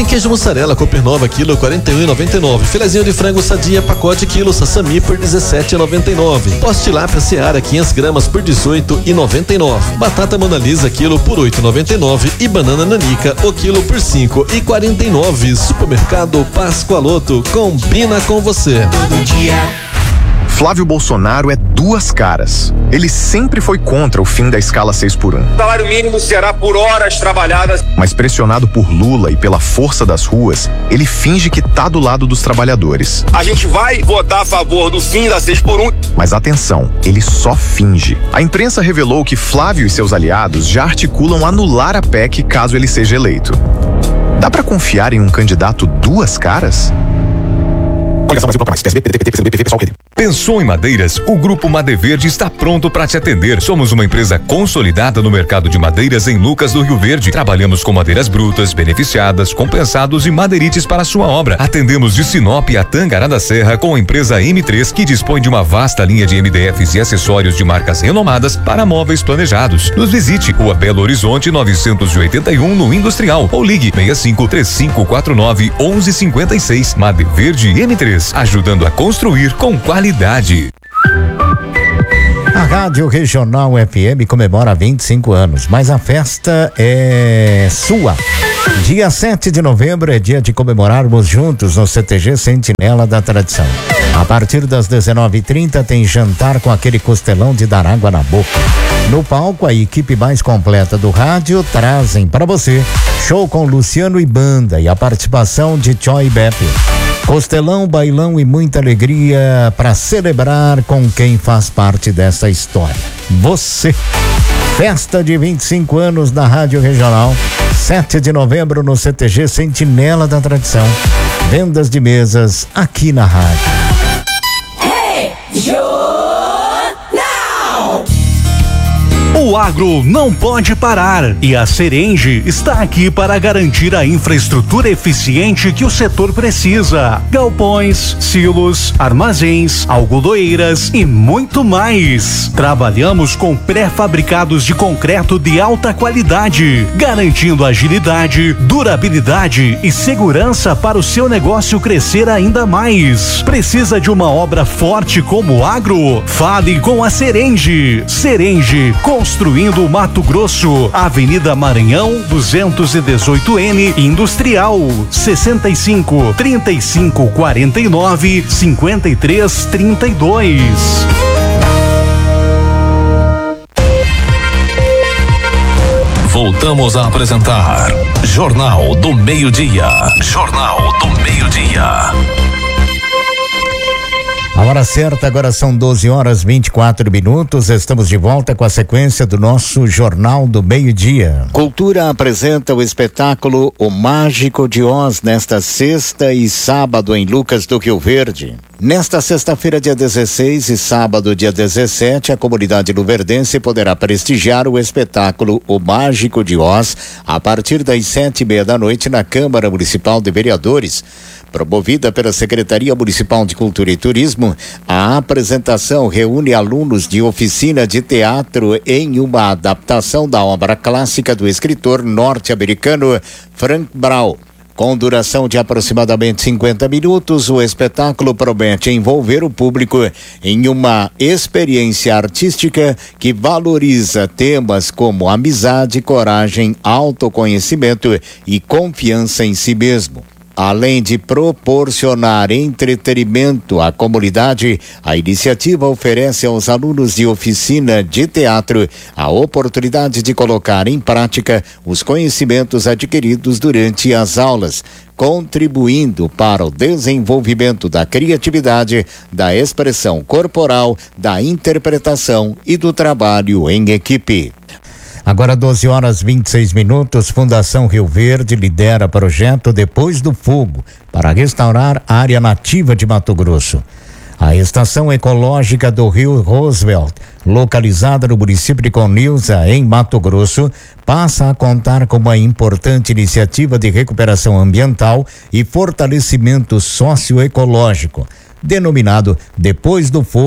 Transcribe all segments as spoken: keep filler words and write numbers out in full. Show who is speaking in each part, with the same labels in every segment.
Speaker 1: queijo mussarela Copernova quilo quarenta e um e noventa e nove. Filezinho de frango Sadia pacote quilo Sassami por dezessete e noventa e nove. Poste tilápia Seara quinhentas gramas por dezoito e noventa e nove. Batata Mona Lisa quilo por oito e noventa e nove e banana Nanica o quilo por cinco e quarenta e nove. Supermercado Pascoaloto, combina com você.
Speaker 2: Todo dia.
Speaker 3: Flávio Bolsonaro é duas caras. Ele sempre foi contra o fim da escala seis por um.
Speaker 4: O salário mínimo será por horas trabalhadas.
Speaker 3: Mas pressionado por Lula e pela força das ruas, ele finge que tá do lado dos trabalhadores.
Speaker 4: A gente vai votar a favor do fim da seis por um.
Speaker 3: Mas atenção, ele só finge. A imprensa revelou que Flávio e seus aliados já articulam anular a P E C caso ele seja eleito. Dá pra confiar em um candidato duas caras?
Speaker 5: Pensou em madeiras? O Grupo Madeverde está pronto para te atender. Somos uma empresa consolidada no mercado de madeiras em Lucas do Rio Verde. Trabalhamos com madeiras brutas, beneficiadas, compensados e madeirites para sua obra. Atendemos de Sinop a Tangará da Serra com a empresa M três, que dispõe de uma vasta linha de M D Fs e acessórios de marcas renomadas para móveis planejados. Nos visite, Rua Belo Horizonte novecentos e oitenta e um, no Industrial, ou ligue seis cinco três cinco quatro nove um um cinco seis. Madeverde M três, ajudando a construir com qualidade.
Speaker 6: A Rádio Regional F M comemora vinte e cinco anos, mas a festa é sua. Dia sete de novembro é dia de comemorarmos juntos no C T G Sentinela da Tradição. A partir das dezenove e trinta tem jantar com aquele costelão de dar água na boca. No palco, a equipe mais completa do rádio trazem para você show com Luciano e banda e a participação de Choi Beppe. Costelão, bailão e muita alegria para celebrar com quem faz parte dessa história. Você. Festa de vinte e cinco anos da Rádio Regional. sete de novembro no C T G Sentinela da Tradição. Vendas de mesas aqui na rádio.
Speaker 2: Hey, Jornal!
Speaker 7: O agro não pode parar e a Serenge está aqui para garantir a infraestrutura eficiente que o setor precisa. Galpões, silos, armazéns, algodoeiras e muito mais. Trabalhamos com pré-fabricados de concreto de alta qualidade, garantindo agilidade, durabilidade e segurança para o seu negócio crescer ainda mais. Precisa de uma obra forte como o agro? Fale com a Serenge. Serenge, construindo Mato Grosso, Avenida Maranhão, duzentos e dezoito N, Industrial, sessenta e cinco, trinta e cinco, quarenta e nove, cinquenta e três, trinta e dois.
Speaker 8: Voltamos a apresentar Jornal do Meio-Dia. Jornal do Meio-Dia.
Speaker 6: A hora certa, agora são doze horas e vinte e quatro minutos. Estamos de volta com a sequência do nosso Jornal do Meio-Dia. Cultura apresenta o espetáculo O Mágico de Oz nesta sexta e sábado em Lucas do Rio Verde. Nesta sexta-feira, dia dezesseis, e sábado, dia dezessete, a comunidade luverdense poderá prestigiar o espetáculo O Mágico de Oz a partir das sete e meia da noite na Câmara Municipal de Vereadores. Promovida pela Secretaria Municipal de Cultura e Turismo, a apresentação reúne alunos de oficina de teatro em uma adaptação da obra clássica do escritor norte-americano Frank Brown. Com duração de aproximadamente cinquenta minutos, o espetáculo promete envolver o público em uma experiência artística que valoriza temas como amizade, coragem, autoconhecimento e confiança em si mesmo. Além de proporcionar entretenimento à comunidade, a iniciativa oferece aos alunos de oficina de teatro a oportunidade de colocar em prática os conhecimentos adquiridos durante as aulas, contribuindo para o desenvolvimento da criatividade, da expressão corporal, da interpretação e do trabalho em equipe. Agora doze horas e vinte e seis minutos, Fundação Rio Verde lidera projeto Depois do Fogo para restaurar a área nativa de Mato Grosso. A estação ecológica do Rio Roosevelt, localizada no município de Conilza, em Mato Grosso, passa a contar com uma importante iniciativa de recuperação ambiental e fortalecimento socioecológico, denominado Depois do Fogo,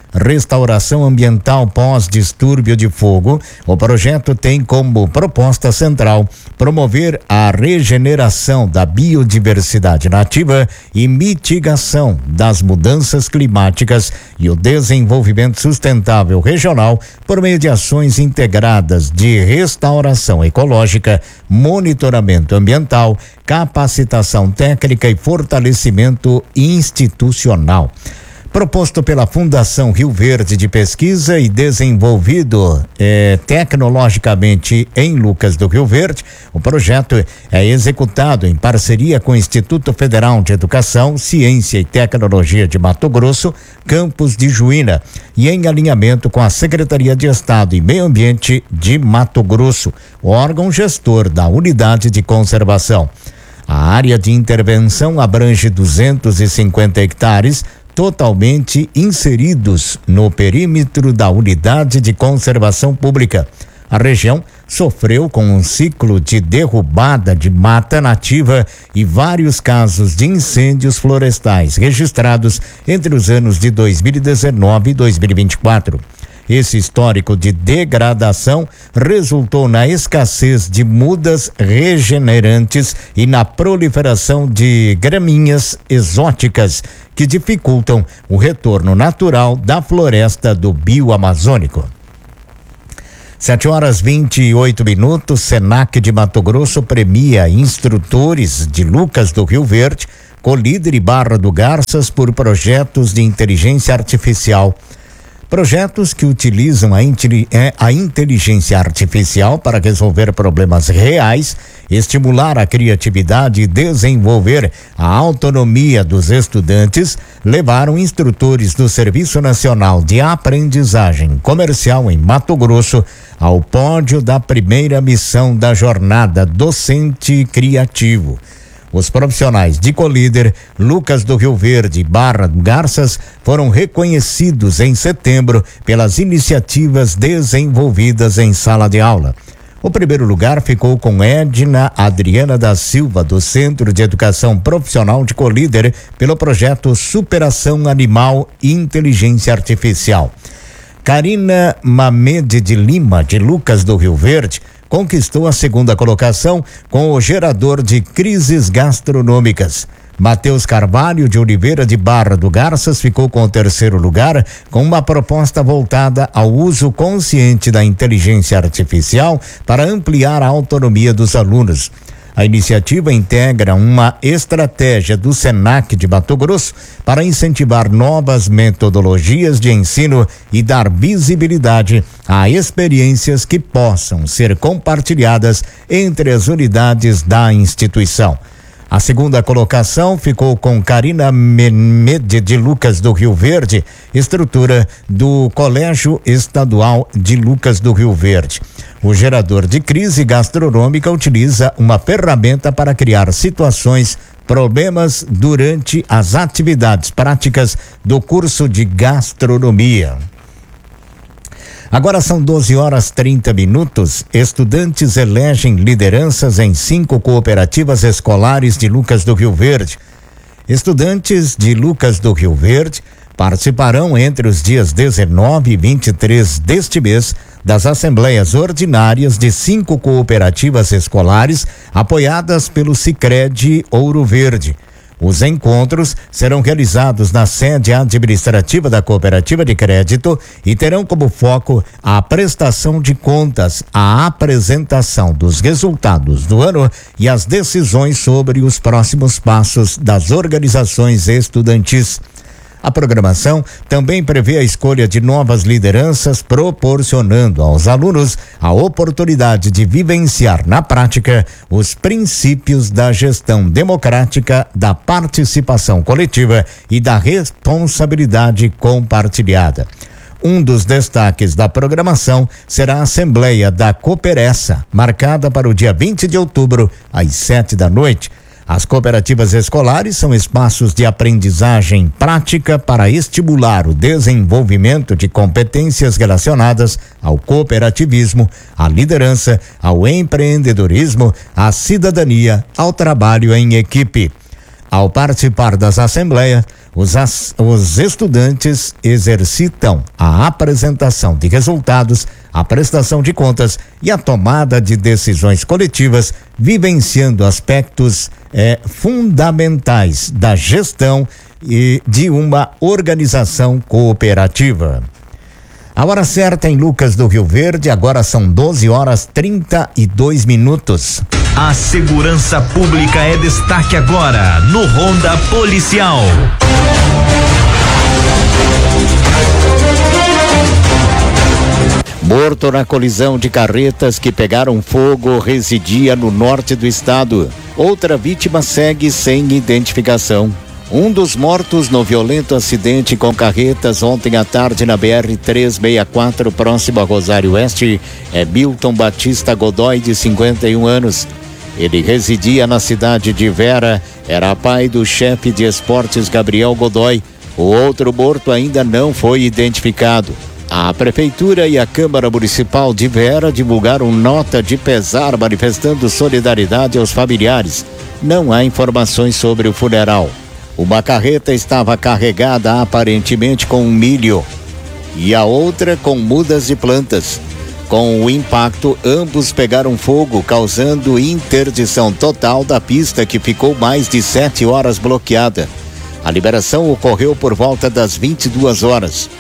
Speaker 6: restauração ambiental pós-distúrbio de fogo, o projeto tem como proposta central promover a regeneração da biodiversidade nativa e mitigação das mudanças climáticas e o desenvolvimento sustentável regional por meio de ações integradas de restauração ecológica, monitoramento ambiental, capacitação técnica e fortalecimento institucional. Proposto pela Fundação Rio Verde de Pesquisa e desenvolvido eh, tecnologicamente em Lucas do Rio Verde, o projeto é executado em parceria com o Instituto Federal de Educação, Ciência e Tecnologia de Mato Grosso, campus de Juína, e em alinhamento com a Secretaria de Estado e Meio Ambiente de Mato Grosso, órgão gestor da Unidade de Conservação. A área de intervenção abrange duzentos e cinquenta hectares, totalmente inseridos no perímetro da Unidade de Conservação Pública. A região sofreu com um ciclo de derrubada de mata nativa e vários casos de incêndios florestais registrados entre os anos de dois mil e dezenove e dois mil e vinte e quatro. Esse histórico de degradação resultou na escassez de mudas regenerantes e na proliferação de graminhas exóticas que dificultam o retorno natural da floresta do bioamazônico. Sete horas vinte e oito minutos, Senac de Mato Grosso premia instrutores de Lucas do Rio Verde, Colíder e Barra do Garças por projetos de inteligência artificial. Projetos que utilizam a, a inteligência artificial para resolver problemas reais, estimular a criatividade e desenvolver a autonomia dos estudantes, levaram instrutores do Serviço Nacional de Aprendizagem Comercial em Mato Grosso ao pódio da primeira missão da jornada Docente Criativo. Os profissionais de Colíder, Lucas do Rio Verde e Barra do Garças foram reconhecidos em setembro pelas iniciativas desenvolvidas em sala de aula. O primeiro lugar ficou com Edna Adriana da Silva, do Centro de Educação Profissional de Colíder, pelo projeto Superação Animal e Inteligência Artificial. Karina Mamede de Lima, de Lucas do Rio Verde, conquistou a segunda colocação com o gerador de crises gastronômicas. Matheus Carvalho de Oliveira de Barra do Garças ficou com o terceiro lugar com uma proposta voltada ao uso consciente da inteligência artificial para ampliar a autonomia dos alunos. A iniciativa integra uma estratégia do Senac de Mato Grosso para incentivar novas metodologias de ensino e dar visibilidade a experiências que possam ser compartilhadas entre as unidades da instituição. A segunda colocação ficou com Karina Memede de Lucas do Rio Verde, estrutura do Colégio Estadual de Lucas do Rio Verde. O gerador de crise gastronômica utiliza uma ferramenta para criar situações, problemas durante as atividades práticas do curso de gastronomia. Agora são doze horas trinta minutos. Estudantes elegem lideranças em cinco cooperativas escolares de Lucas do Rio Verde. Estudantes de Lucas do Rio Verde participarão entre os dias dezenove e vinte e três deste mês das assembleias ordinárias de cinco cooperativas escolares apoiadas pelo Sicredi Ouro Verde. Os encontros serão realizados na sede administrativa da Cooperativa de Crédito e terão como foco a prestação de contas, a apresentação dos resultados do ano e as decisões sobre os próximos passos das organizações estudantis. A programação também prevê a escolha de novas lideranças, proporcionando aos alunos a oportunidade de vivenciar na prática os princípios da gestão democrática, da participação coletiva e da responsabilidade compartilhada. Um dos destaques da programação será a Assembleia da Cooperessa, marcada para o dia vinte de outubro, às sete da noite. As cooperativas escolares são espaços de aprendizagem prática para estimular o desenvolvimento de competências relacionadas ao cooperativismo, à liderança, ao empreendedorismo, à cidadania, ao trabalho em equipe. Ao participar das assembleias, Os, as, os estudantes exercitam a apresentação de resultados, a prestação de contas e a tomada de decisões coletivas, vivenciando aspectos eh, fundamentais da gestão e de uma organização cooperativa. A hora certa em Lucas do Rio Verde, agora são doze horas trinta e dois minutos.
Speaker 9: A segurança pública é destaque agora no Ronda Policial.
Speaker 6: Morto na colisão de carretas que pegaram fogo residia no norte do estado. Outra vítima segue sem identificação. Um dos mortos no violento acidente com carretas ontem à tarde na B R trezentos e sessenta e quatro, próximo a Rosário Oeste, é Milton Batista Godoy, de cinquenta e um anos. Ele residia na cidade de Vera, era pai do chefe de esportes Gabriel Godoy. O outro morto ainda não foi identificado. A Prefeitura e a Câmara Municipal de Vera divulgaram nota de pesar manifestando solidariedade aos familiares. Não há informações sobre o funeral. Uma carreta estava carregada aparentemente com milho e a outra com mudas de plantas. Com o impacto, ambos pegaram fogo, causando interdição total da pista, que ficou mais de sete horas bloqueada. A liberação ocorreu por volta das vinte e duas horas.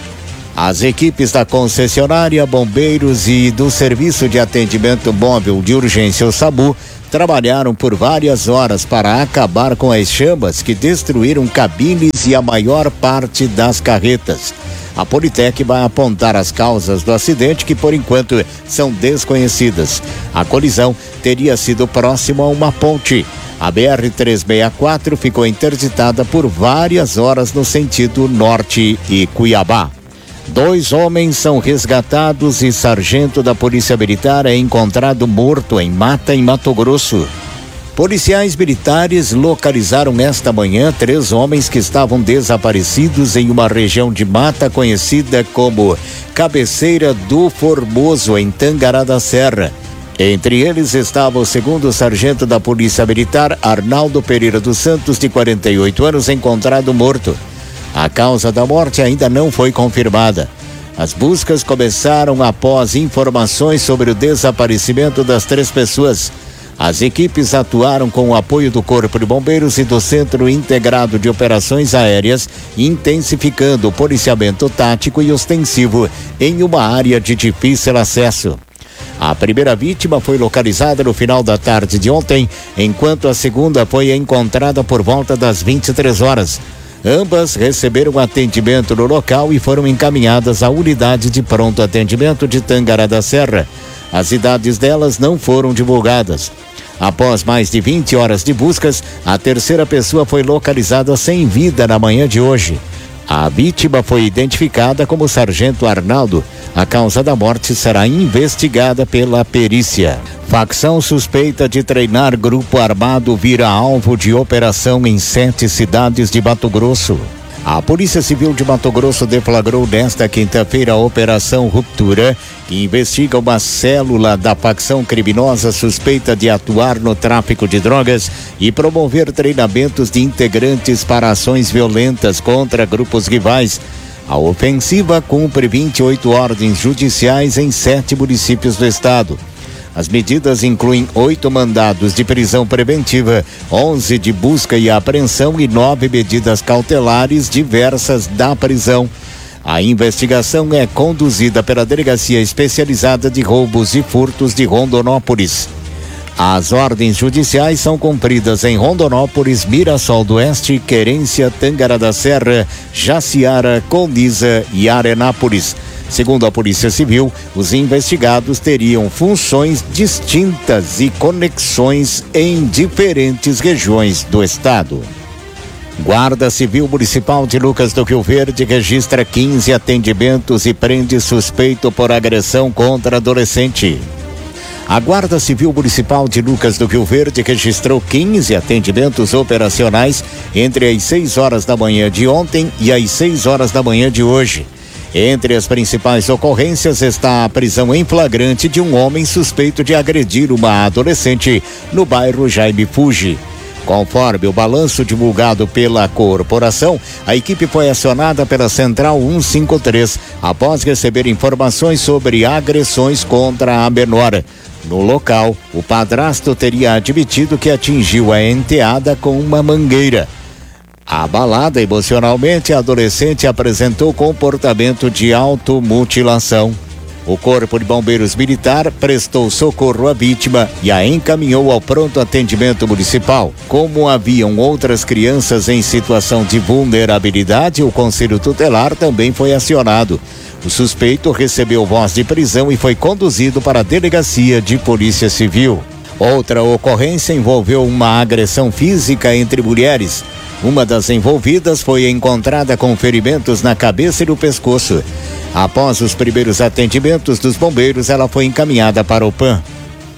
Speaker 6: As equipes da concessionária, bombeiros e do Serviço de Atendimento Móvel de Urgência, o SAMU, trabalharam por várias horas para acabar com as chamas que destruíram cabines e a maior parte das carretas. A Politec vai apontar as causas do acidente, que por enquanto são desconhecidas. A colisão teria sido próximo a uma ponte. A B R trezentos e sessenta e quatro ficou interditada por várias horas no sentido norte e Cuiabá. Dois homens são resgatados e sargento da Polícia Militar é encontrado morto em mata em Mato Grosso. Policiais militares localizaram esta manhã três homens que estavam desaparecidos em uma região de mata conhecida como Cabeceira do Formoso, em Tangará da Serra. Entre eles estava o segundo sargento da Polícia Militar, Arnaldo Pereira dos Santos, de quarenta e oito anos, encontrado morto. A causa da morte ainda não foi confirmada. As buscas começaram após informações sobre o desaparecimento das três pessoas. As equipes atuaram com o apoio do Corpo de Bombeiros e do Centro Integrado de Operações Aéreas, intensificando o policiamento tático e ostensivo em uma área de difícil acesso. A primeira vítima foi localizada no final da tarde de ontem, enquanto a segunda foi encontrada por volta das vinte e três horas. Ambas receberam atendimento no local e foram encaminhadas à unidade de pronto atendimento de Tangará da Serra. As idades delas não foram divulgadas. Após mais de vinte horas de buscas, a terceira pessoa foi localizada sem vida na manhã de hoje. A vítima foi identificada como Sargento Arnaldo. A causa da morte será investigada pela perícia. Facção suspeita de treinar grupo armado vira alvo de operação em sete cidades de Mato Grosso. A Polícia Civil de Mato Grosso deflagrou nesta quinta-feira a Operação Ruptura, que investiga uma célula da facção criminosa suspeita de atuar no tráfico de drogas e promover treinamentos de integrantes para ações violentas contra grupos rivais. A ofensiva cumpre vinte e oito ordens judiciais em sete municípios do estado. As medidas incluem oito mandados de prisão preventiva, onze de busca e apreensão e nove medidas cautelares diversas da prisão. A investigação é conduzida pela Delegacia Especializada de Roubos e Furtos de Rondonópolis. As ordens judiciais são cumpridas em Rondonópolis, Mirassol do Oeste, Querência, Tangará da Serra, Jaciara, Colniza e Arenápolis. Segundo a Polícia Civil, os investigados teriam funções distintas e conexões em diferentes regiões do estado. Guarda Civil Municipal de Lucas do Rio Verde registra quinze atendimentos e prende suspeito por agressão contra adolescente. A Guarda Civil Municipal de Lucas do Rio Verde registrou quinze atendimentos operacionais entre as seis horas da manhã de ontem e as seis horas da manhã de hoje. Entre as principais ocorrências está a prisão em flagrante de um homem suspeito de agredir uma adolescente no bairro Jaime Fuji. Conforme o balanço divulgado pela corporação, a equipe foi acionada pela Central cento e cinquenta e três após receber informações sobre agressões contra a menor. No local, o padrasto teria admitido que atingiu a enteada com uma mangueira. Abalada emocionalmente, a adolescente apresentou comportamento de automutilação. O Corpo de Bombeiros Militar prestou socorro à vítima e a encaminhou ao pronto atendimento municipal. Como haviam outras crianças em situação de vulnerabilidade, o Conselho Tutelar também foi acionado. O suspeito recebeu voz de prisão e foi conduzido para a Delegacia de Polícia Civil. Outra ocorrência envolveu uma agressão física entre mulheres. Uma das envolvidas foi encontrada com ferimentos na cabeça e no pescoço. Após os primeiros atendimentos dos bombeiros, ela foi encaminhada para o P A M.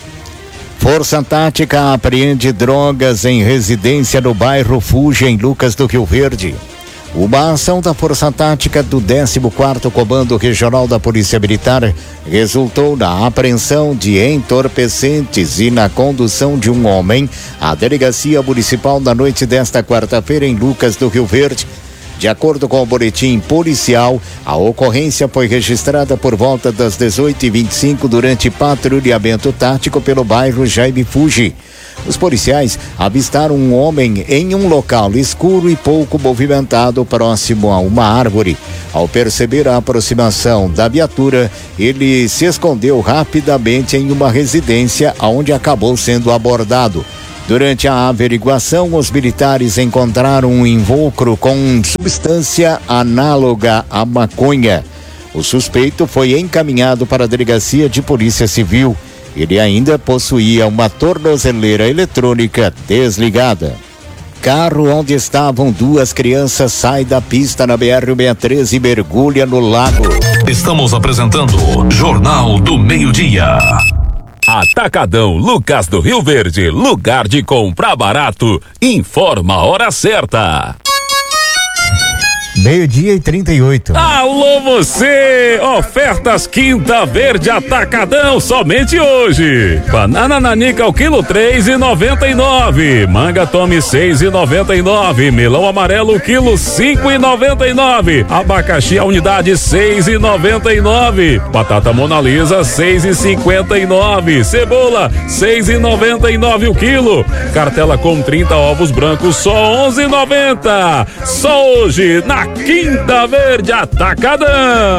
Speaker 6: Força Tática apreende drogas em residência no bairro Fuja, em Lucas do Rio Verde. Uma ação da Força Tática do décimo quarto Comando Regional da Polícia Militar resultou na apreensão de entorpecentes e na condução de um homem à Delegacia Municipal na noite desta quarta-feira em Lucas do Rio Verde. De acordo com o boletim policial, a ocorrência foi registrada por volta das dezoito e vinte e cinco durante patrulhamento tático pelo bairro Jaime Fuji. Os policiais avistaram um homem em um local escuro e pouco movimentado próximo a uma árvore. Ao perceber a aproximação da viatura, ele se escondeu rapidamente em uma residência, onde acabou sendo abordado. Durante a averiguação, os militares encontraram um invólucro com substância análoga à maconha. O suspeito foi encaminhado para a Delegacia de Polícia Civil. Ele ainda possuía uma tornozeleira eletrônica desligada. Carro onde estavam duas crianças sai da pista na B R cento e sessenta e três e mergulha no lago.
Speaker 8: Estamos apresentando Jornal do Meio-Dia.
Speaker 10: Atacadão Lucas do Rio Verde, lugar de comprar barato. Informa a hora certa.
Speaker 6: Meio-dia e trinta e oito.
Speaker 10: Alô você! Ofertas Quinta Verde Atacadão somente hoje. Banana nanica ao quilo três e noventa e nove. Manga tome seis e noventa e nove. Melão amarelo quilo cinco e noventa e nove. Abacaxi a unidade seis e noventa e nove. Batata Mona Lisa seis e cinquenta e nove. Cebola seis e noventa e nove o quilo. Cartela com trinta ovos brancos só onze e noventa. Só hoje na Quinta Verde Atacadão.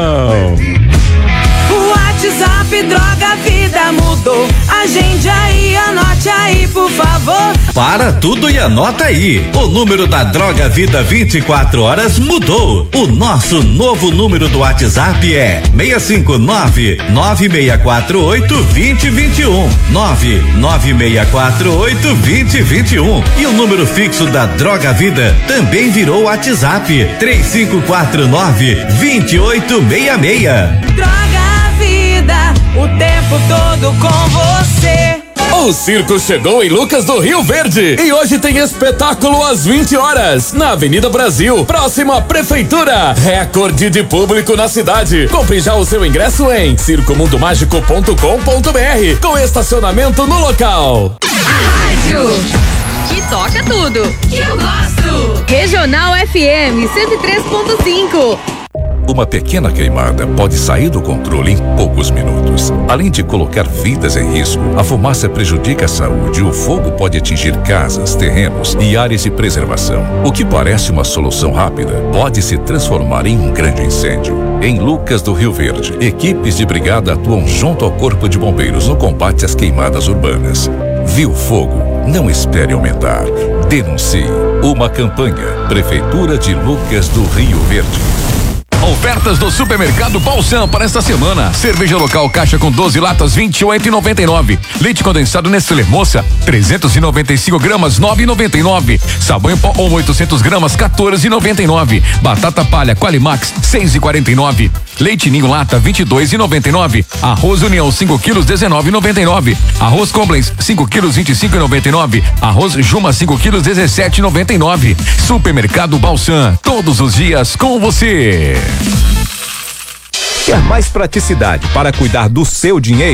Speaker 2: O WhatsApp Droga Vida mudou. Agende aí, anote aí, por favor.
Speaker 9: Para tudo e anota aí. O número da Droga Vida vinte e quatro horas mudou. O nosso novo número do WhatsApp é seis cinco nove, nove seis quatro oito, dois zero dois um. nove nove seis quatro oito, dois zero dois um. E o número fixo da Droga Vida também virou WhatsApp. três cinco quatro nove, dois oito seis seis.
Speaker 2: Droga Vida, o tempo todo com você.
Speaker 10: O circo chegou em Lucas do Rio Verde e hoje tem espetáculo às vinte horas na Avenida Brasil, próximo à Prefeitura. Recorde de público na cidade. Compre já o seu ingresso em circo mundo mágico ponto com ponto b r com estacionamento no local.
Speaker 11: Rádio que toca tudo. Que eu gosto. Regional F M cento e três ponto cinco.
Speaker 5: Uma pequena queimada pode sair do controle em poucos minutos. Além de colocar vidas em risco, a fumaça prejudica a saúde e o fogo pode atingir casas, terrenos e áreas de preservação. O que parece uma solução rápida pode se transformar em um grande incêndio. Em Lucas do Rio Verde, equipes de brigada atuam junto ao Corpo de Bombeiros no combate às queimadas urbanas. Viu fogo? Não espere aumentar. Denuncie. Uma campanha. Prefeitura de Lucas do Rio Verde.
Speaker 12: Ofertas do Supermercado Balsam para esta semana. Cerveja local caixa com doze latas vinte e oito e noventa e nove. Leite condensado Nestlé Moça trezentos e noventa e cinco gramas nove e noventa e nove. Sabão em pó ou oitocentos gramas quatorze e noventa e nove. Batata palha Qualimax seis e quarenta e nove. Leite Ninho lata vinte e dois e noventa e nove. Arroz União cinco quilos dezenove e noventa e nove. Arroz Complens cinco quilos vinte e cinco e noventa e nove. Arroz Juma cinco quilos dezessete e noventa e nove. Supermercado Balsam, todos os dias com você.
Speaker 13: Quer mais praticidade para cuidar do seu dinheiro?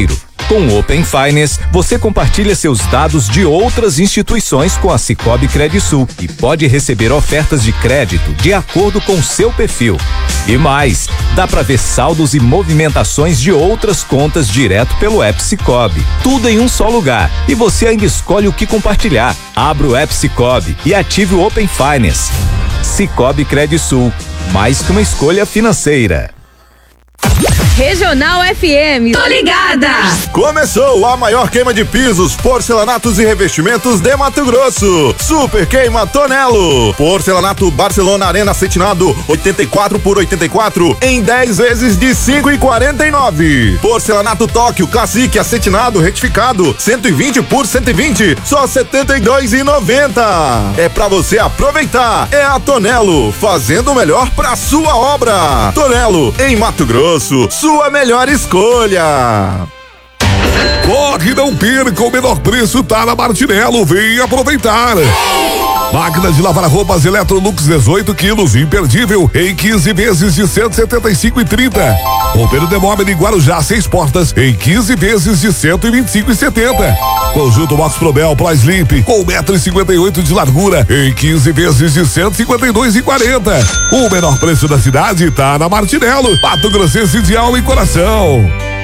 Speaker 13: Com o Open Finance, você compartilha seus dados de outras instituições com a Sicoob Credisul e pode receber ofertas de crédito de acordo com seu perfil. E mais, dá para ver saldos e movimentações de outras contas direto pelo app Sicoob. Tudo em um só lugar. E você ainda escolhe o que compartilhar. Abra o app Sicoob e ative o Open Finance. Sicoob Credisul, mais que uma escolha financeira.
Speaker 11: Regional F M. Tô ligada!
Speaker 14: Começou a maior queima de pisos, porcelanatos e revestimentos de Mato Grosso. Super Queima Tonelo. Porcelanato Barcelona Arena acetinado oitenta e quatro por oitenta e quatro em dez vezes de cinco e quarenta e nove. Porcelanato Tóquio Classic acetinado retificado cento e vinte por cento e vinte, só setenta e dois e noventa. É pra você aproveitar. É a Tonelo, fazendo o melhor pra sua obra. Tonelo, em Mato Grosso. Sua melhor escolha.
Speaker 15: Corre, não perca, o menor preço tá na Martinello, vem aproveitar. Máquina de lavar roupas Electrolux dezoito quilos, imperdível, em quinze vezes de cento e setenta e cinco e trinta. Roupeiro de móvel em Guarujá, seis portas, em quinze vezes de cento e vinte e cinco e setenta. Conjunto Box Probel Pro Sleep, com um metro e cinquenta e oito de largura, em quinze vezes de cento e cinquenta e dois e quarenta. O menor preço da cidade tá na Martinello, Mato Grossense de alma e coração.